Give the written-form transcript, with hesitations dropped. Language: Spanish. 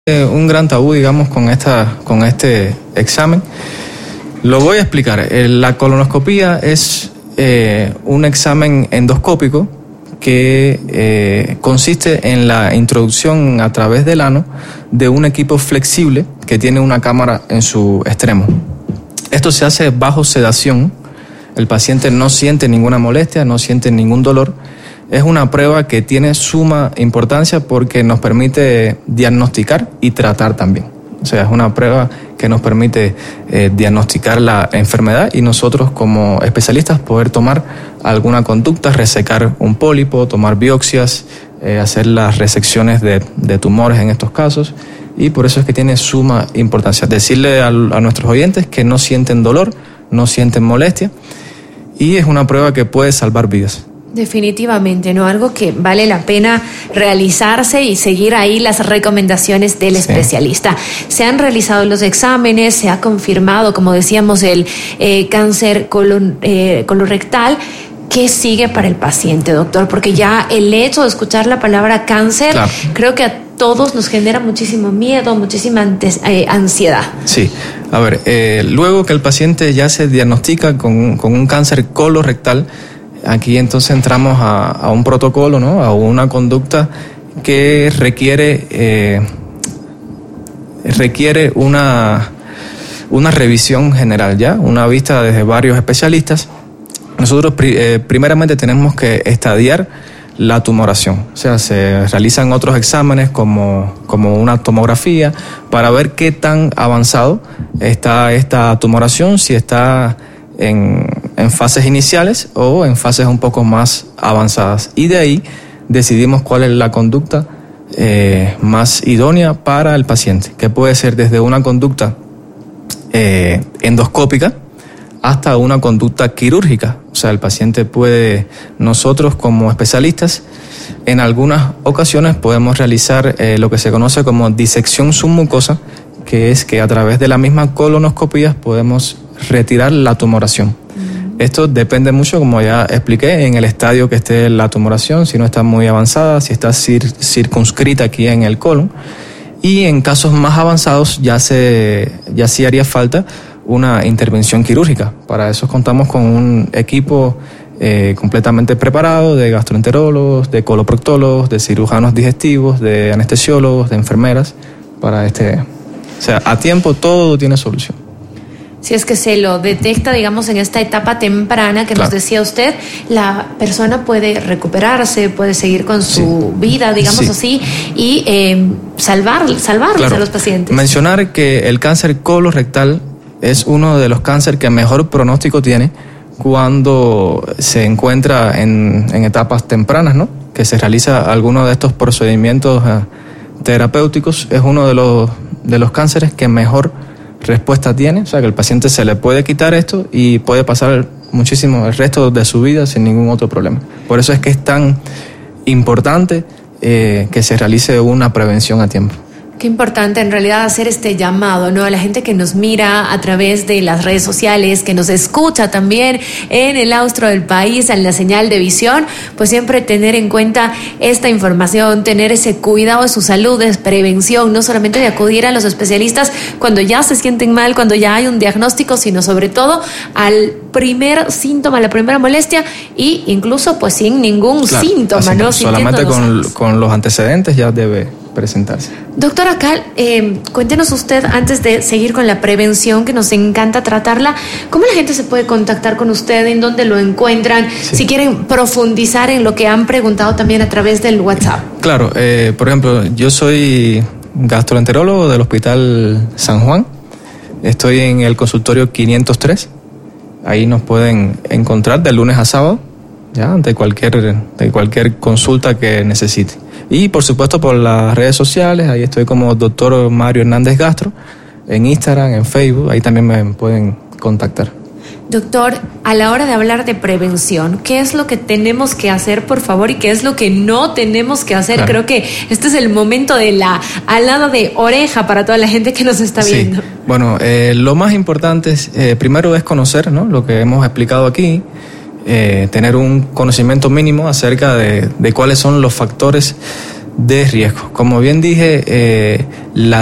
Un gran tabú, digamos, con este examen. Lo voy a explicar. La colonoscopía es un examen endoscópico que consiste en la introducción a través del ano de un equipo flexible que tiene una cámara en su extremo. Esto se hace bajo sedación. El paciente no siente ninguna molestia, no siente ningún dolor. Es una prueba que tiene suma importancia porque nos permite diagnosticar y tratar también. O sea, es una prueba que nos permite diagnosticar la enfermedad y nosotros como especialistas poder tomar alguna conducta, resecar un pólipo, tomar biopsias, hacer las resecciones de tumores en estos casos, y por eso es que tiene suma importancia. Decirle a nuestros oyentes que no sienten dolor, no sienten molestia, y es una prueba que puede salvar vidas. Definitivamente, ¿no? Algo que vale la pena realizarse y seguir ahí las recomendaciones del especialista. Se han realizado los exámenes, se ha confirmado, como decíamos, el cáncer colorectal. ¿Qué sigue para el paciente, doctor? Porque ya el hecho de escuchar la palabra cáncer, claro, creo que a todos nos genera muchísimo miedo, muchísima ansiedad. Sí, a ver, luego que el paciente ya se diagnostica con un cáncer colorectal, aquí entonces entramos a un protocolo, ¿no? A una conducta que requiere una revisión general, ¿ya? Una vista desde varios especialistas. Nosotros primeramente tenemos que estadiar la tumoración. O sea, se realizan otros exámenes como una tomografía para ver qué tan avanzado está esta tumoración, si está en fases iniciales o en fases un poco más avanzadas. Y de ahí decidimos cuál es la conducta más idónea para el paciente, que puede ser desde una conducta endoscópica hasta una conducta quirúrgica. O sea, el paciente puede, nosotros como especialistas, en algunas ocasiones podemos realizar lo que se conoce como disección submucosa, que es que a través de la misma colonoscopía podemos retirar la tumoración. Esto depende mucho, como ya expliqué, en el estadio que esté la tumoración, si no está muy avanzada, si está circunscrita aquí en el colon. Y en casos más avanzados ya sí haría falta una intervención quirúrgica. Para eso contamos con un equipo completamente preparado de gastroenterólogos, de coloproctólogos, de cirujanos digestivos, de anestesiólogos, de enfermeras, para o sea, a tiempo todo tiene solución. Si es que se lo detecta, digamos, en esta etapa temprana que nos decía usted, la persona puede recuperarse, puede seguir con su vida, digamos así, y salvarlos a los pacientes. Mencionar que el cáncer colorectal es uno de los cánceres que mejor pronóstico tiene cuando se encuentra en etapas tempranas, ¿no? Que se realiza alguno de estos procedimientos terapéuticos. Es uno de los cánceres que mejor respuesta tiene, o sea que el paciente se le puede quitar esto y puede pasar muchísimo el resto de su vida sin ningún otro problema. Por eso es que es tan importante que se realice una prevención a tiempo. Qué importante en realidad hacer este llamado, ¿no? A la gente que nos mira a través de las redes sociales, que nos escucha también en el austro del país, en la señal de visión, pues siempre tener en cuenta esta información, tener ese cuidado de su salud, de prevención, no solamente de acudir a los especialistas cuando ya se sienten mal, cuando ya hay un diagnóstico, sino sobre todo al primer síntoma, la primera molestia, y incluso pues sin ningún síntoma, ¿no? Solamente con los antecedentes ya debe presentarse. Doctor Acal, cuéntenos usted, antes de seguir con la prevención, que nos encanta tratarla, ¿cómo la gente se puede contactar con usted? ¿En dónde lo encuentran? Si quieren profundizar en lo que han preguntado también a través del WhatsApp. Claro, por ejemplo, yo soy gastroenterólogo del Hospital San Juan. Estoy en el consultorio 503. Ahí nos pueden encontrar de lunes a sábado, ya, de cualquier consulta que necesite. Y por supuesto por las redes sociales, ahí estoy como Dr. Mario Hernández Gastro, en Instagram, en Facebook, ahí también me pueden contactar. Doctor, a la hora de hablar de prevención, ¿qué es lo que tenemos que hacer, por favor, y qué es lo que no tenemos que hacer? Claro. Creo que este es el momento de la alada de oreja para toda la gente que nos está viendo. Sí. Bueno, lo más importante es, primero es conocer, ¿no?, lo que hemos explicado aquí, tener un conocimiento mínimo acerca de cuáles son los factores de riesgo. Como bien dije, la